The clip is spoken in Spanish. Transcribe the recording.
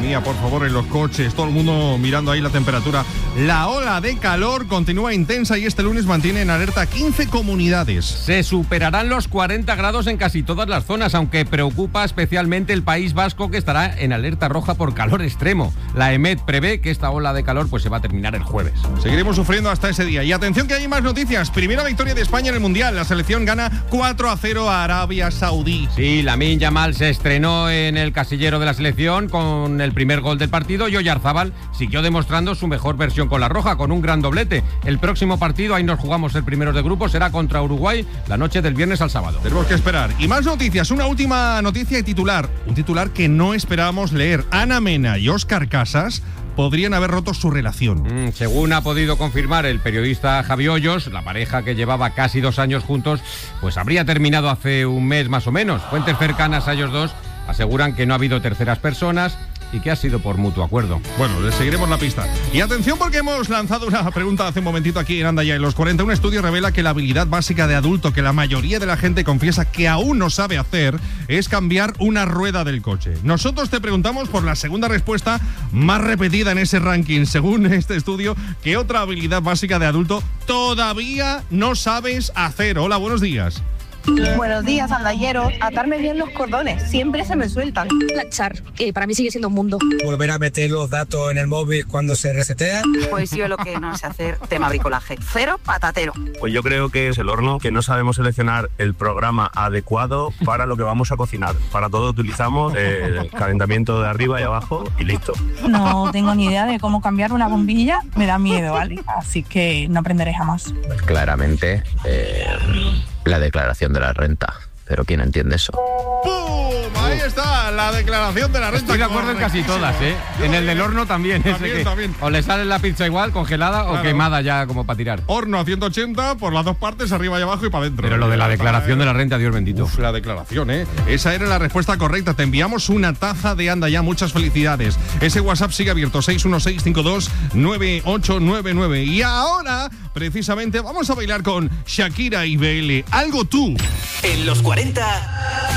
mía, por favor, en los coches, todo el mundo mirando ahí la temperatura. La ola de calor continúa intensa y este lunes mantiene en alerta 15 comunidades. Se superarán los 40 grados en casi todas las zonas, aunque preocupa especialmente el País Vasco, que estará en alerta roja por calor extremo. La EMET prevé que esta ola de calor se va a terminar el jueves. Seguiremos sufriendo hasta ese día. Y atención que hay más noticias. Primera victoria de España en el Mundial. La selección gana 4-0 a Arabia Saudí. Sí, Lamine Yamal se estrenó en el casillero de la selección con el primer gol del partido y Oyarzábal siguió demostrando su mejor versión con la roja, con un gran doblete. El próximo partido, ahí nos jugamos el primero de grupo, será contra Uruguay la noche del viernes al sábado. Tenemos que esperar. Y más noticias. Una última noticia y titular. Un titular que no esperábamos leer. Ana Mena y Óscar Casas podrían haber roto su relación. Según ha podido confirmar el periodista Javi Hoyos, la pareja que llevaba casi 2 años juntos, pues habría terminado hace un mes más o menos. Fuentes cercanas a ellos dos aseguran que no ha habido terceras personas y que ha sido por mutuo acuerdo. Bueno, les seguiremos la pista. Y atención porque hemos lanzado una pregunta hace un momentito aquí en Anda Ya en los 40. Un estudio revela que la habilidad básica de adulto que la mayoría de la gente confiesa que aún no sabe hacer es cambiar una rueda del coche. Nosotros te preguntamos por la segunda respuesta más repetida en ese ranking. Según este estudio, ¿qué otra habilidad básica de adulto todavía no sabes hacer? Hola, buenos días. Buenos días, andayeros. Atarme bien los cordones, siempre se me sueltan. Planchar, que para mí sigue siendo un mundo. Volver a meter los datos en el móvil cuando se resetea. Pues yo lo que no sé hacer, tema bricolaje. 0 patatero. Pues yo creo que es el horno, que no sabemos seleccionar el programa adecuado para lo que vamos a cocinar. Para todo utilizamos el calentamiento de arriba y abajo y listo. No tengo ni idea de cómo cambiar una bombilla, me da miedo, ¿vale? Así que no aprenderé jamás. Pues claramente, la declaración de la renta. Pero ¿quién entiende eso? ¡Pum! Ahí está, la declaración de la renta. Estoy de acuerdo en casi todas, ¿eh? En el del horno también. También. O le sale la pizza igual, congelada, claro, o quemada ya como para tirar. Horno a 180 por las dos partes, arriba y abajo y para adentro. Pero lo de la declaración de la renta, Dios bendito. La declaración, ¿eh? Esa era la respuesta correcta. Te enviamos una taza de Anda Ya. Muchas felicidades. Ese WhatsApp sigue abierto, 616529899. Y ahora, precisamente, vamos a bailar con Shakira y BL. Algo tú. En los 40...